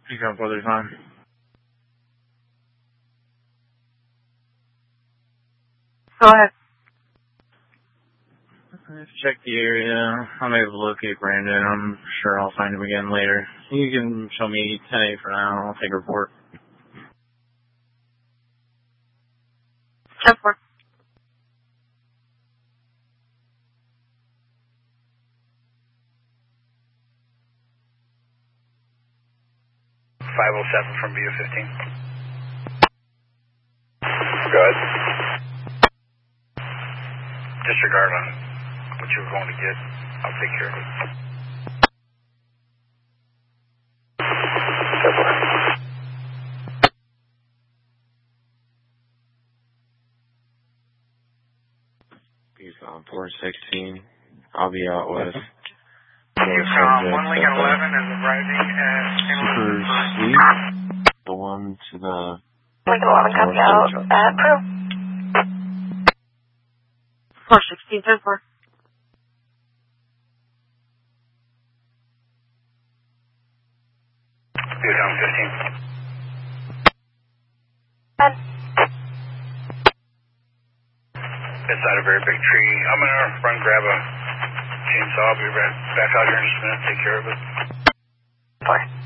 Pick up other time. Go ahead. Let's check the area. I'm able to locate Brandon. I'm sure I'll find him again later. You can show me 10-8 for now. I'll take a report. 10-4. From BU-15. Go ahead. Disregard on what you were going to get. I'll take care of it. BU-com 416. I'll be out with. BU-com 1 Lincoln 11 is arriving at Super Sweet. The one to the. Lincoln 11 copy out at Pearl. 416, 10-4. BU-com 15. Inside a very big tree. I'm going to run grab a chainsaw. I'll be right back out here in just a minute. Take care of it. 4.